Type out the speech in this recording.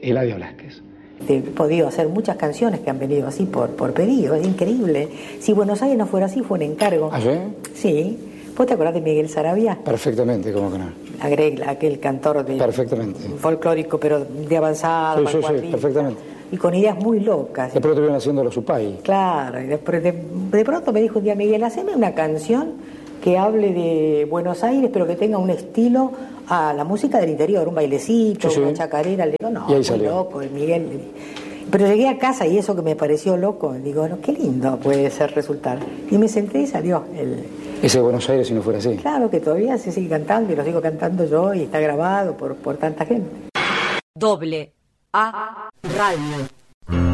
Eladio Blasquez. He podido hacer muchas canciones que han venido así por pedido, es increíble. Si Buenos Aires no fuera así, fue un encargo. ¿Ah, sí? Sí. ¿Vos te acordás de Miguel Saravia? Perfectamente, ¿cómo que no? Aquel cantor Perfectamente. Folclórico, pero de avanzada. Sí, perfectamente. Y con ideas muy locas. Después estuvieron haciendo los Supay. Claro, y después de pronto me dijo un día Miguel, haceme una canción que hable de Buenos Aires, pero que tenga un estilo a la música del interior, un bailecito, Sí, sí. una chacarera. Le digo, no, Y ahí muy salió. loco, el Miguel. Pero llegué a casa y eso que me pareció loco, digo, no, qué lindo puede ser resultar. Y me senté y salió Ese de Buenos Aires si no fuera así. Claro que todavía se sigue cantando y lo sigo cantando yo y está grabado por tanta gente. A Radio.